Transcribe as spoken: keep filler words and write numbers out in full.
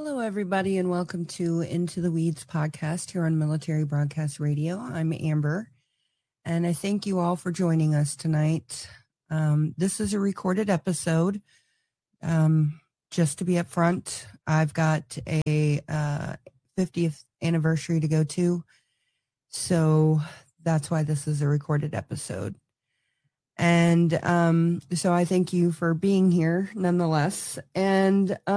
Hello, everybody, and welcome to Into the Weeds podcast here on Military Broadcast Radio. I'm Amber, and I thank you all for joining us tonight. Um, this is a recorded episode. Um, just to be upfront, I've got a uh, fiftieth anniversary to go to, so that's why this is a recorded episode. And um, so I thank you for being here nonetheless. And